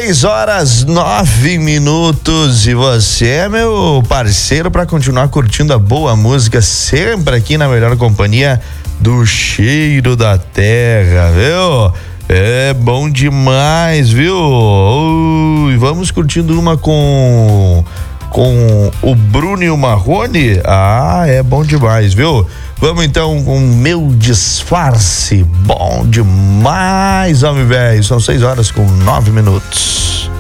6h09 e você é meu parceiro para continuar curtindo a boa música, sempre aqui na melhor companhia do Cheiro da Terra, viu? É bom demais, viu? Vamos curtindo uma com o Bruno e o Marrone. É bom demais, viu? Vamos então com Meu Disfarce. Bom demais, homem velho. São 6h09.